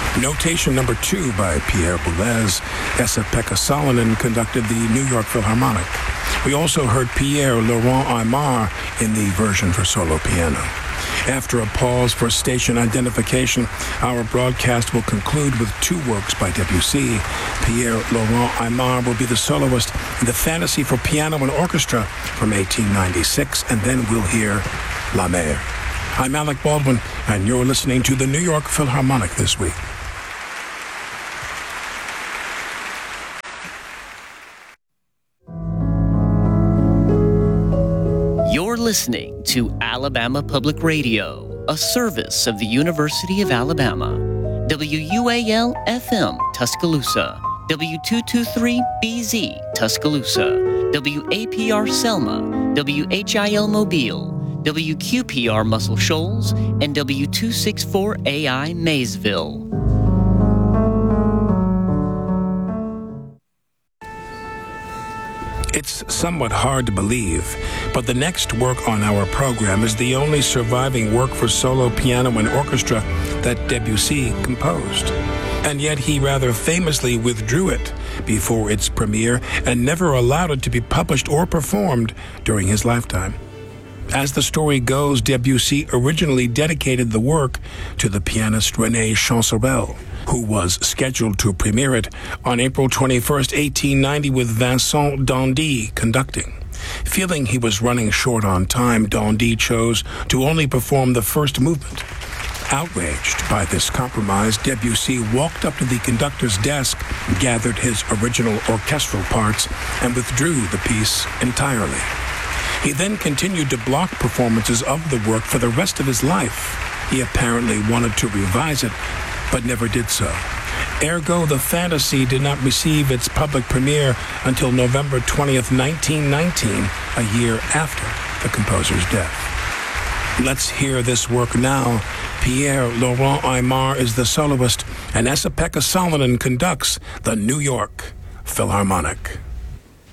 Notation number 2 by Pierre Boulez. Esa-Pekka Salonen conducted the New York Philharmonic. We also heard Pierre-Laurent Aimard in the version for solo piano. After a pause for station identification, our broadcast will conclude with 2 works by Debussy. Pierre-Laurent Aimard will be the soloist in the Fantasy for Piano and Orchestra from 1896, and then we'll hear La Mer. I'm Alec Baldwin, and you're listening to the New York Philharmonic this week. You're listening to Alabama Public Radio, a service of the University of Alabama. WUAL-FM Tuscaloosa, W223BZ Tuscaloosa, WAPR Selma, WHIL Mobile, WQPR Muscle Shoals, and W264AI Maysville. It's somewhat hard to believe, but the next work on our program is the only surviving work for solo piano and orchestra that Debussy composed. And yet he rather famously withdrew it before its premiere and never allowed it to be published or performed during his lifetime. As the story goes, Debussy originally dedicated the work to the pianist René Chancerelle, who was scheduled to premiere it on April 21st, 1890, with Vincent d'Indy conducting. Feeling he was running short on time, d'Indy chose to only perform the first movement. Outraged by this compromise, Debussy walked up to the conductor's desk, gathered his original orchestral parts, and withdrew the piece entirely. He then continued to block performances of the work for the rest of his life. He apparently wanted to revise it, but never did so. Ergo, the Fantasy did not receive its public premiere until November 20th, 1919, a year after the composer's death. Let's hear this work now. Pierre-Laurent Aimard is the soloist, and Esa-Pekka Salonen conducts the New York Philharmonic.